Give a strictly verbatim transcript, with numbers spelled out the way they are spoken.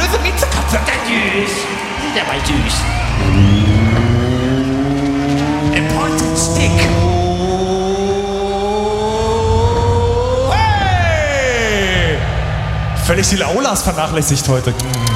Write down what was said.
Würfel mit Zuckerpfeffer. Süß. Der war süß. A pointed stick. Hey! Völlig die Aulas vernachlässigt heute.